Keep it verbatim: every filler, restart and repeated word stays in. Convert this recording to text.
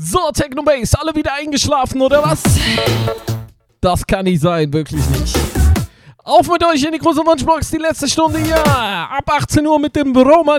So, Techno Bass, alle wieder eingeschlafen, oder was? Das kann nicht sein, wirklich nicht. Auf mit euch in die große Wunschbox, die letzte Stunde, ja. Ab achtzehn Uhr mit dem Roman